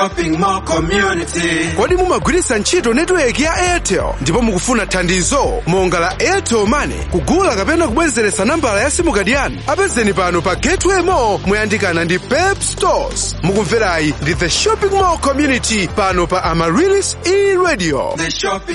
Shopping Mall Community. Kodi mumagwiritsa ntchito network ya Airtel ndipo mukufuna thandizo monga la Airtel Money kugula kapena kubwezeretsa nambala ya simu kadi yanu? Apezeni pano pa Gateway Mall moyandikana ndi Pep Stores. Mukumverayi ndi The Shopping Mall Community pano pa Amarilis E-Radio.